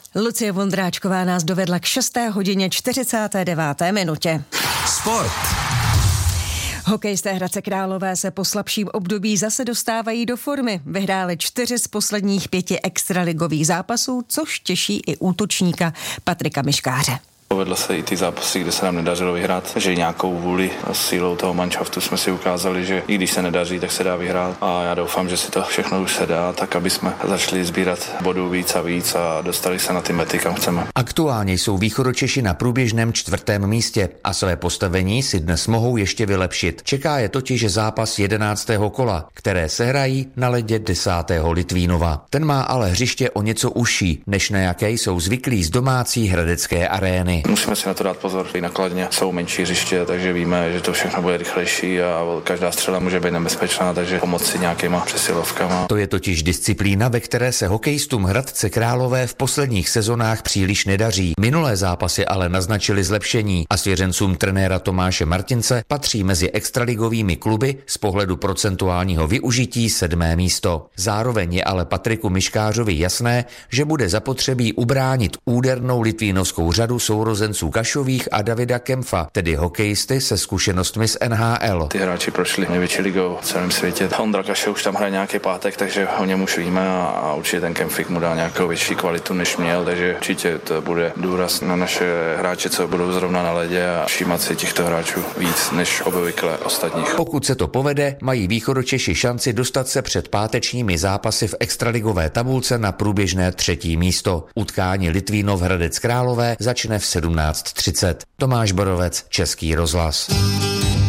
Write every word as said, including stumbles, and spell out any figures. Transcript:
Lucie Vondráčková nás dovedla k šesté hodině čtyřicáté deváté minutě. Sport. Hokejisté Hradce Králové se po slabším období zase dostávají do formy. Vyhráli čtyři z posledních pěti extraligových zápasů, což těší i útočníka Patrika Miškáře. Povedlo se i ty zápasy, kde se nám nedařilo vyhrát, že nějakou vůli a sílou toho manšaftu jsme si ukázali, že i když se nedaří, tak se dá vyhrát. A já doufám, že si to všechno už se dá, tak aby jsme začali sbírat bodů víc a víc a dostali se na ty mety, kam chceme. Aktuálně jsou Východočeši na průběžném čtvrtém místě a své postavení si dnes mohou ještě vylepšit. Čeká je totiž zápas jedenáctého kola, které se hrají na ledě desátého Litvínova. Ten má ale hřiště o něco užší, než na jaké jsou zvyklí z domácí hradecké arény. Musíme si na to dát pozor. I na Kladně jsou menší hřiště, takže víme, že to všechno bude rychlejší a každá střela může být nebezpečná, takže pomoci nějakýma přesilovkama. To je totiž disciplína, ve které se hokejistům Hradce Králové v posledních sezonách příliš nedaří. Minulé zápasy ale naznačily zlepšení a svěřencům trenéra Tomáše Martince patří mezi extraligovými kluby z pohledu procentuálního využití sedmé místo. Zároveň je ale Patriku Miškářovi jasné, že bude zapotřebí ubránit údernou litvínovskou řadu sourozenců Kašových a Davida Kempfa, tedy hokejisty se zkušenostmi z N H L. Ty hráči prošli největší ligou v celém světě. Ondra Kašov už tam hraje nějaký pátek, takže o něm už víme a, a určitě ten Kempfik mu dá nějakou větší kvalitu, než měl, takže určitě to bude důraz na naše hráče, co budou zrovna na ledě a všímat si těchto hráčů víc než obvykle ostatních. Pokud se to povede, mají Východočeši šanci dostat se před pátečními zápasy v extraligové tabulce na průběžné třetí místo. Utkání Litvínov Hradec Králové začne v sedmnáct třicet. Tomáš Borovec, Český rozhlas.